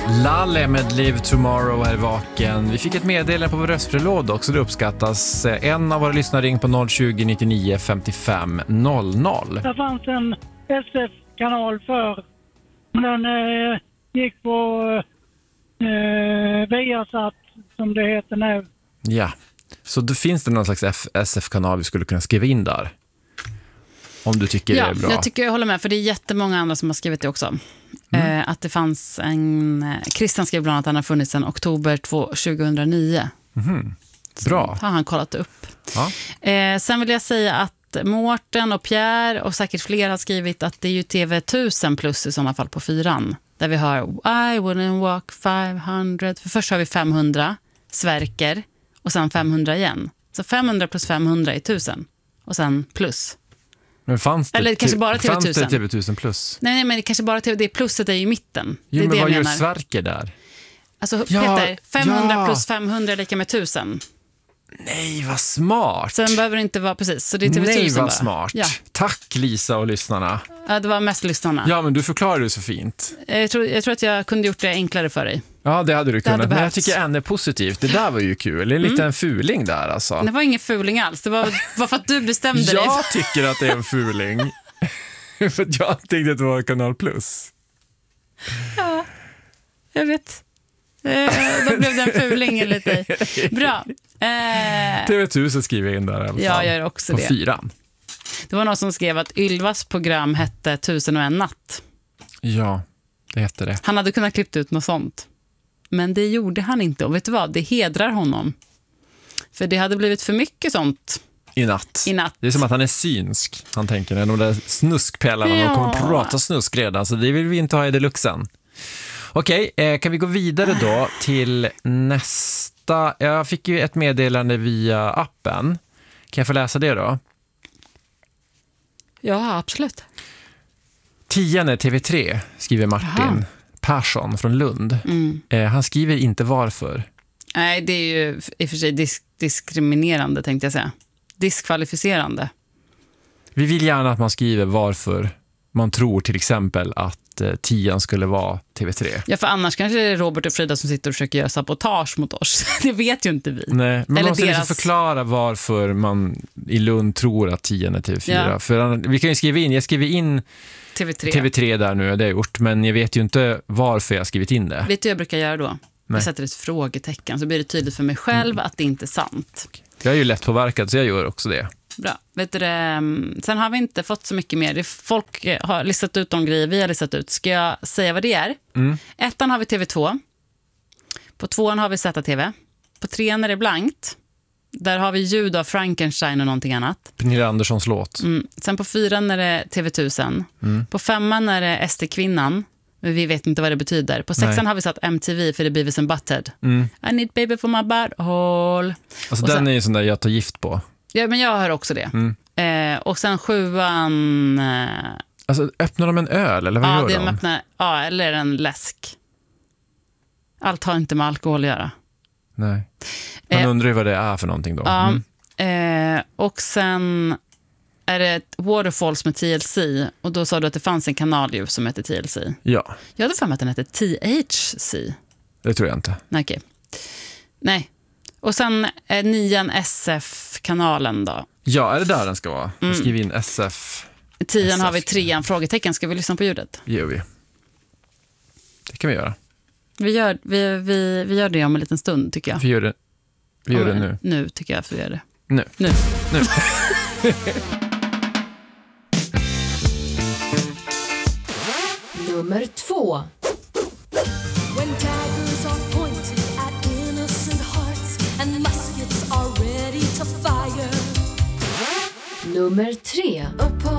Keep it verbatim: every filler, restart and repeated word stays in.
Lalle med Live Tomorrow här i Vaken. Vi fick ett meddelande på vår röstbrevlåda också, det uppskattas. En av våra lyssnare ring på noll tjugo, nittionio, femtiofem, noll noll. Det fanns en S F-kanal för, den eh, gick på eh, Viasat som det heter nu. Ja, så då finns det någon slags F- S F-kanal vi skulle kunna skriva in där. Om du tycker ja, det är bra. Jag tycker jag håller med, för det är jättemånga andra som har skrivit det också. Mm. Eh, att det fanns en... Christian skrev bland annat att han har funnits sedan oktober tjugohundranio. Mm. Bra. Så har han kollat upp. Ja. Eh, sen vill jag säga att Mårten och Pierre och säkert fler har skrivit att det är ju T V tusen plus i sådana fall på fyran. Där vi har I wouldn't walk femhundra. För först har vi femhundra, Sverker och sen femhundra igen. Så femhundra plus femhundra är tusen. Och sen plus. Men fanns det, Eller kanske bara T V tusen. fanns det T V tusen plus? Nej, nej, men det kanske bara T V, det plusset är ju i mitten. Jo, det är men det vad jag gör menar. Sverker där? Alltså Ja, Peter, femhundra ja. plus femhundra är lika med tusen. Nej, vad smart. Sen behöver det inte vara precis. Så det är T V tusen. Nej, vad bara. smart. Ja. Tack Lisa och lyssnarna. Ja, det var mest lyssnarna. Ja, men du förklarar det så fint. Jag tror, jag tror att jag kunde gjort det enklare för dig. Ja, det hade du kunnat. hade Men jag behövts. tycker ännu positivt. Det där var ju kul. Det är en liten Mm. fuling där alltså. Det var ingen fuling alls. Det var, var för att du bestämde dig. Jag tycker att det är en fuling. För att jag tänkte att det var Kanal Plus. Ja, jag vet. Eh, då blev det en fuling enligt dig. Bra. Eh, T V tusen skriver jag in där i alla fall. Ja, jag gör också på det. fyran. Det var någon som skrev att Ylvas program hette Tusen och en natt. Ja, det heter det. Han hade kunnat klippt ut något sånt. Men det gjorde han inte. Och vet du vad? Det hedrar honom. För det hade blivit för mycket sånt I natt. i natt. Det är som att han är synsk. Han tänker när de där snuskpellarna Ja. de kommer att prata snusk redan. Så det vill vi inte ha i deluxen. Okej, eh, kan vi gå vidare då till nästa. Jag fick ju ett meddelande via appen. Kan jag få läsa det då? Ja, absolut. Tian är T V tre, skriver Martin Aha. Persson från Lund. Mm. Eh, han skriver inte varför. Nej, det är ju i och för sig disk- diskriminerande, tänkte jag säga. Diskvalificerande. Vi vill gärna att man skriver varför man tror till exempel att eh, tian skulle vara T V tre. Ja, för annars kanske det är Robert och Frida som sitter och försöker göra sabotage mot oss. Det vet ju inte vi. Nej, men man Eller måste deras- liksom förklara varför man i Lund tror att tian är T V fyra. Ja. För an- vi kan ju skriva in, jag skriver in T V tre. T V tre där nu, det har jag gjort, men jag vet ju inte varför jag har skrivit in det. Vet du vad jag brukar göra då? Nej. Jag sätter ett frågetecken så blir det tydligt för mig själv Mm. att det inte är sant. Jag är ju lätt påverkad så jag gör också det. Bra. Vet du det? Sen har vi inte fått så mycket mer. Det är folk eh, har listat ut de grejer vi har listat ut. Ska jag säga vad det är? Mm. Ettan har vi T V två. På tvåan har vi Z T V. På trean är det blankt. Där har vi ljud av Frankenstein och någonting annat. Pernilla Anderssons låt. Mm. Sen på fyran är det T V tusen. Mm. På femman är det S T-kvinnan. Men vi vet inte vad det betyder. På sexan Nej. har vi satt M T V för det Beavis and Butthead. Mm. I need baby for my butthole. Alltså Och den sen- är ju sån där jag tar gift på. Ja, men jag hör också det. Mm. Eh, och sen sjuan... Eh, Alltså öppnar de en öl eller vad ja, gör det de? de öppnar, ja, eller en läsk. Allt har inte med alkohol att göra. Nej. Man Eh, undrar ju vad det är för någonting då. Ja, Mm. eh, och sen är det ett Waterfalls med T L C. Och då sa du att det fanns en kanal ju som heter T L C. Ja, Jag hade för mig att den hette T H C. det tror jag inte. Nej, okej. Nej. Och sen är nian S F-kanalen då. Ja, är det där den ska vara? Mm. Skriv in S F. I tian S F. har vi trean, frågetecken. Ska vi lyssna på ljudet? Det gör vi. Det kan vi göra. Vi gör, vi, vi, vi gör det om en liten stund, tycker jag. Vi gör det, vi gör det Om- nu. Nu tycker jag att vi gör det. Nu. Nu. Nu. Nummer två. When daggers are pointed at innocent hearts and muskets are ready to fire. Nummer tre.